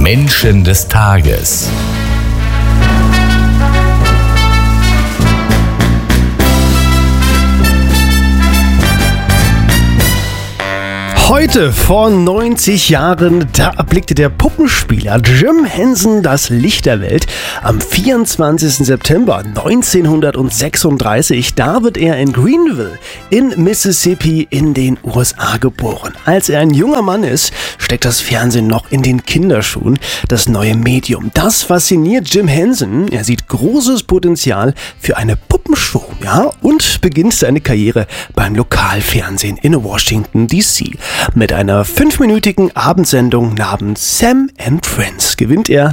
Menschen des Tages. Heute vor 90 Jahren, da erblickte der Puppenspieler Jim Henson das Licht der Welt. Am 24. September 1936, da wird er in Greenville in Mississippi in den USA geboren. Als er ein junger Mann ist, steckt das Fernsehen noch in den Kinderschuhen. Das neue Medium, das fasziniert Jim Henson. Er sieht großes Potenzial für eine Puppenshow, und beginnt seine Karriere beim Lokalfernsehen in Washington, D.C. Mit einer 5-minütigen Abendsendung namens Sam and Friends gewinnt er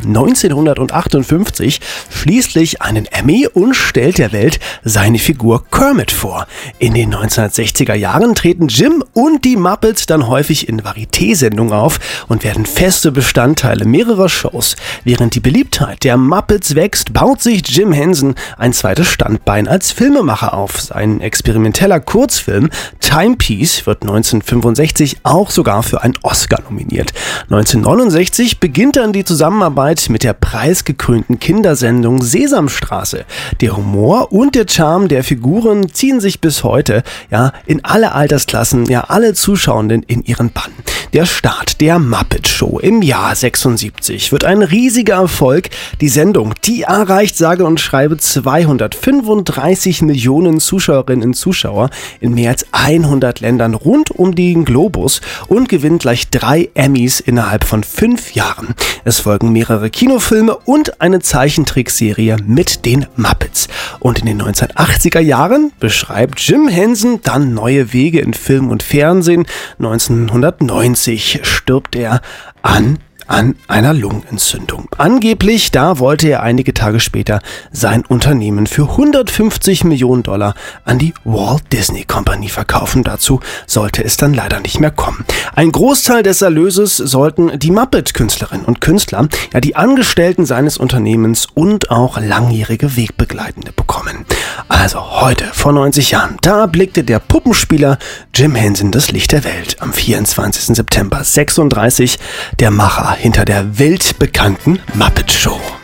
1958 schließlich einen Emmy und stellt der Welt seine Figur Kermit vor. In den 1960er Jahren treten Jim und die Muppets dann häufig in Varieté-Sendungen auf und werden feste Bestandteile mehrerer Shows. Während die Beliebtheit der Muppets wächst, baut sich Jim Henson ein zweites Standbein als Filmemacher auf. Sein experimenteller Kurzfilm Timepiece wird 1965 auch sogar für einen Oscar nominiert. 1969 beginnt dann die Zusammenarbeit mit der preisgekrönten Kindersendung Sesamstraße. Der Humor und der Charme der Figuren ziehen sich bis heute in alle Altersklassen, alle Zuschauenden in ihren Bann. Der Start der Muppet Show im Jahr 76 wird ein riesiger Erfolg. Die Sendung, die erreicht sage und schreibe 235 Millionen Zuschauerinnen und Zuschauer in mehr als 100 Ländern rund um den Globus und gewinnt gleich 3 Emmys innerhalb von 5 Jahren. Es folgen mehrere Kinofilme und eine Zeichentrickserie mit den Muppets. Und in den 1980er Jahren beschreibt Jim Henson dann neue Wege in Film und Fernsehen. 1990 stirbt er an einer Lungenentzündung. Angeblich, da wollte er einige Tage später sein Unternehmen für $150 Millionen an die Walt Disney Company verkaufen. Dazu sollte es dann leider nicht mehr kommen. Ein Großteil des Erlöses sollten die Muppet-Künstlerinnen und Künstler, die Angestellten seines Unternehmens und auch langjährige Wegbegleitende bekommen. Also heute, vor 90 Jahren, da blickte der Puppenspieler Jim Henson das Licht der Welt. Am 24. September 36, der Macher hinter der weltbekannten Muppet Show.